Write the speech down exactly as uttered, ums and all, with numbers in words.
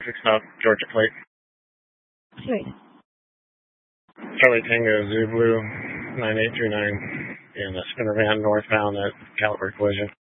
Six South Georgia plate. Sweet. Charlie Tango Zulu nine eight two nine in a spinner van northbound at Caliber Collision.